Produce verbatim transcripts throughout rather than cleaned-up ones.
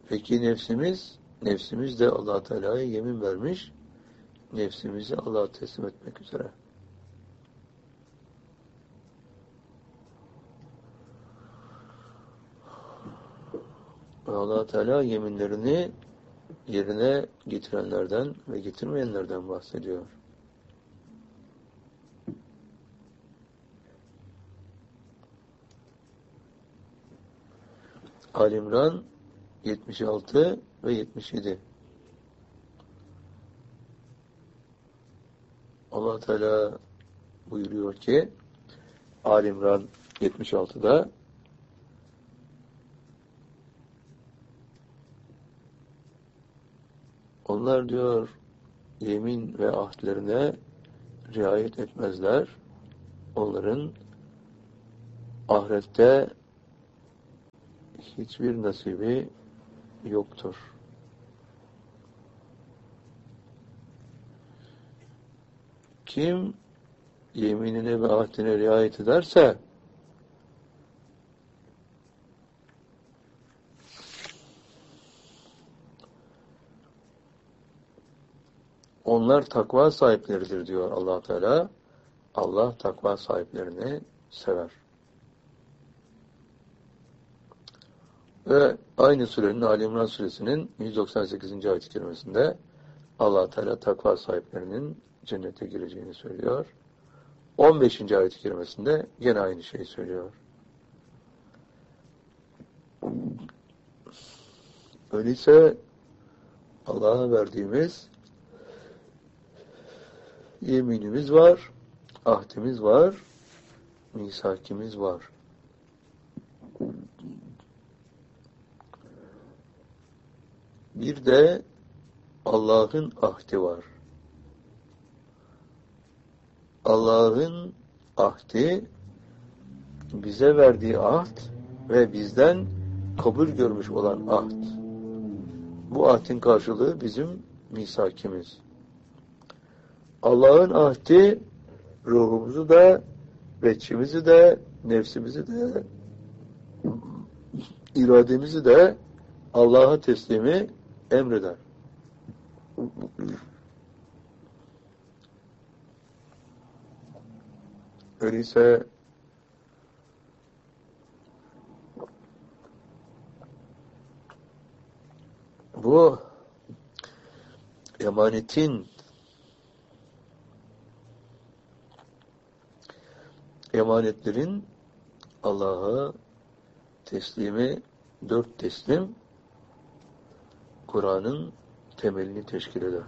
Peki nefsimiz? Nefsimiz de Allah Teala'ya yemin vermiş. Nefsimizi Allah'a teslim etmek üzere. Allah Teala yeminlerini yerine getirenlerden ve getirmeyenlerden bahsediyor. Ali İmran yetmiş altı ve yetmiş yedi. Allah Teala buyuruyor ki Ali İmran yetmiş altıda onlar diyor yemin ve ahdlerine riayet etmezler. Onların ahirette hiçbir nasibi yoktur. Kim yeminine ve ahdine riayet ederse onlar takva sahipleridir diyor Allah Teala. Allah takva sahiplerini sever. Ve aynı surenin Ali İmran suresinin yüz doksan sekizinci ayet-i kerimesinde Allah Teala takva sahiplerinin cennete gireceğini söylüyor. on beşinci ayet-i kerimesinde gene aynı şeyi söylüyor. Öyleyse Allah'a verdiğimiz yeminimiz var, ahdimiz var, misakimiz var. Bir de Allah'ın ahdi var. Allah'ın ahdi bize verdiği ahd ve bizden kabul görmüş olan ahd. Bu ahdin karşılığı bizim misakimiz. Allah'ın ahdi ruhumuzu da, veçimizi de, nefsimizi de, irademizi de Allah'a teslimi emreder. Öyleyse bu emanetin emanetlerin Allah'a teslimi dört teslim Kur'an'ın temelini teşkil eder.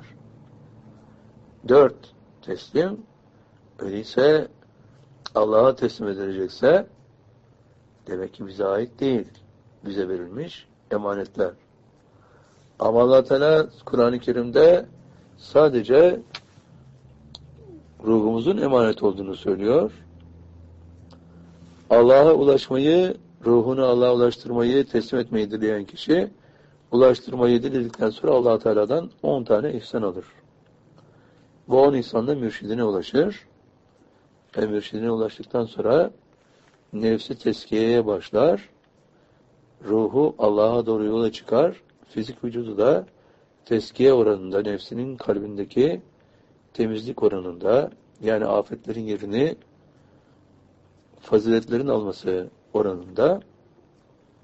Dört teslim öyleyse Allah'a teslim edilecekse demek ki bize ait değil. Bize verilmiş emanetler. Ama Allah Teala Kur'an-ı Kerim'de sadece ruhumuzun emanet olduğunu söylüyor. Allah'a ulaşmayı, ruhunu Allah'a ulaştırmayı, teslim etmeyi dileyen kişi ulaştırmayı diledikten sonra Allah Teala'dan on tane ihsan alır. Bu on ihsanla mürşidine ulaşır. Ve mürşidine ulaştıktan sonra nefsi tezkiyeye başlar. Ruhu Allah'a doğru yola çıkar. Fizik vücudu da tezkiye oranında, nefsinin kalbindeki temizlik oranında, yani afetlerin yerini faziletlerin alması oranında